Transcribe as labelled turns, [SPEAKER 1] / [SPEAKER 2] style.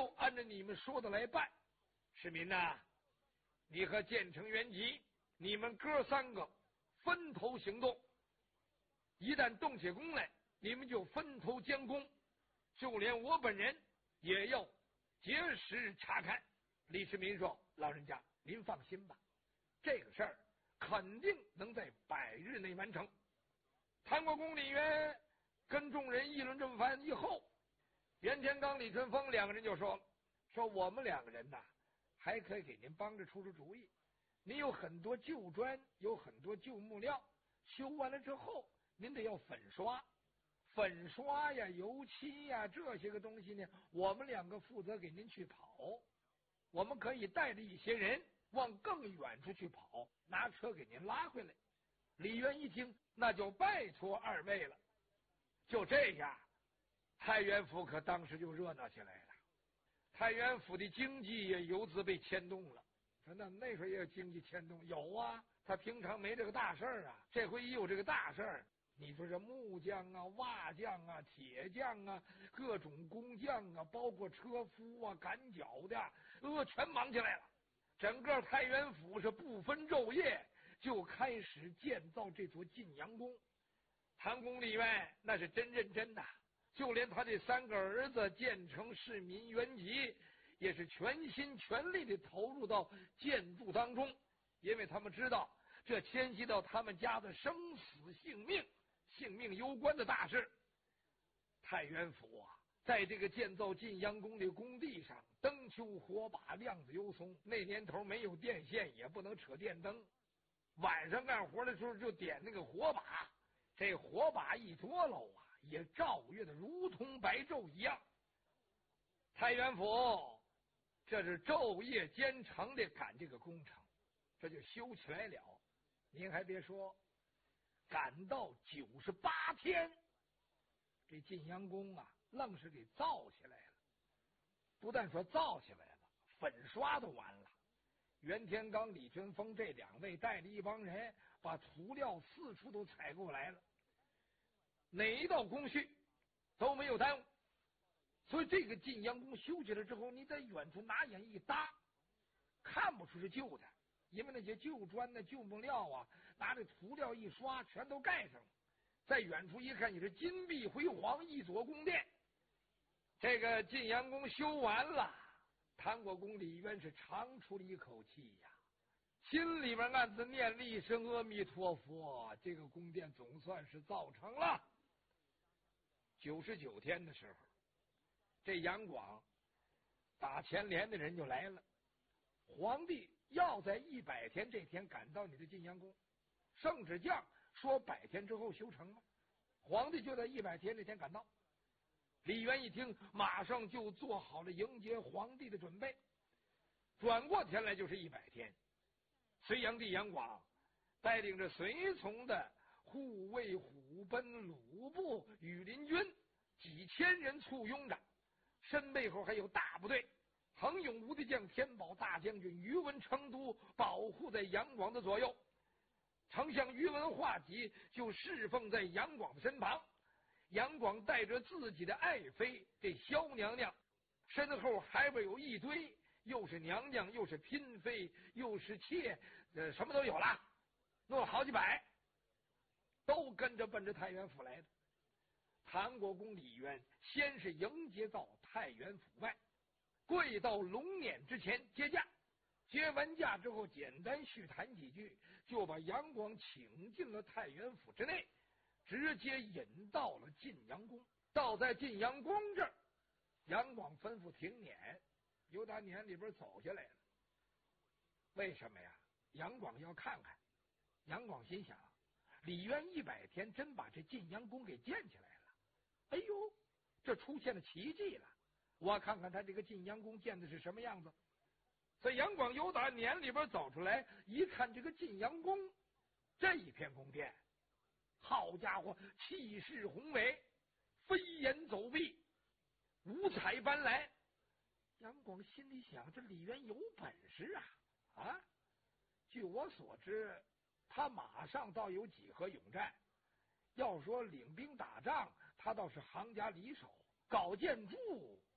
[SPEAKER 1] 就按照你们说的来办。市民呐，你和建成元吉，你们哥三个分头行动，一旦动起工来，你们就分头监工，就连我本人也要结实查看。李世民说：“老人家，您放心吧，这个事儿肯定能在100日内完成。”谭国公李渊跟众人议论这么番以后，袁天罡、李春风两个人就说了：“说我们两个人呐，还可以给您帮着出主意。您有很多旧砖，有很多旧木料，修完了之后，您得要粉刷呀、油漆呀这些个东西呢，我们两个负责给您去跑。我们可以带着一些人往更远处去跑，拿车给您拉回来。”李渊一听，那就拜托二位了。就这样，太原府可当时就热闹起来了。太原府的经济也由此被牵动了。说那时候也有经济牵动，有啊，他平常没这个大事儿啊，这回一有这个大事儿，你说这木匠啊、瓦匠啊、铁匠啊、各种工匠啊，包括车夫啊、赶脚的，全忙起来了。整个太原府是不分昼夜就开始建造这座晋阳宫。谭公里外那是真认真呐，就连他这3个儿子建成、市民、元吉也是全心全力的投入到建筑当中，因为他们知道这牵系到他们家的生死性命攸关的大事。太原府啊，在这个建造晋阳宫的工地上，灯秋火把，亮子油松。那年头没有电线，也不能扯电灯，晚上干活的时候就点那个火把，这火把一多喽啊，也照月的如同白昼一样。太原府这是昼夜兼程的赶这个工程，这就修起来了。您还别说，赶到98天，这晋阳宫啊，愣是给造起来了。不但说造起来了，粉刷都完了。袁天罡、李春风这2位带着一帮人，把涂料四处都采购来了，哪一道工序都没有耽误。所以这个晋阳宫修起来之后，你在远处拿眼一搭，看不出是旧的，因为那些旧砖呢、旧木料啊，拿着涂料一刷，全都盖上了。在远处一看，也是金碧辉煌一座宫殿。这个晋阳宫修完了，谭国公李渊是长出了一口气呀，心里面暗自念了一声阿弥陀佛，这个宫殿总算是造成了。99天的时候，这杨广打前连的人就来了，皇帝要在100天这天赶到你的晋阳宫，圣旨降说100天之后修成了，皇帝就在100天这天赶到。李渊一听，马上就做好了迎接皇帝的准备。转过天来就是100天，隋炀帝杨广带领着随从的护卫、虎贲、鲁部、羽林军几千人簇拥着，身背后还有大部队，横勇无敌将天宝大将军于文成都保护在杨广的左右。丞相于文化及就侍奉在杨广的身旁，杨广带着自己的爱妃这萧娘娘，身后还会有一堆，又是娘娘又是嫔妃又是妾，什么都有了，弄了好几百，都跟着奔着太原府来的。谭国公李渊先是迎接到太原府外，跪到龙辇之前接驾。接完驾之后，简单叙谈几句，就把杨广请进了太原府之内，直接引到了晋阳宫。到在晋阳宫这儿，杨广吩咐停辇，由打辇里边走下来了。为什么呀？杨广要看看。杨广心想，李渊100天真把这晋阳宫给建起来了，哎呦，这出现了奇迹了，我看看他这个晋阳宫建的是什么样子。所以杨广由打辇里边走出来，一看这个晋阳宫这一片宫殿，好家伙，气势宏伟，飞檐走壁，五彩斑斓。杨广心里想，这李渊有本事啊！据我所知，他马上倒有几何勇战，要说领兵打仗，他倒是行家里手，搞建筑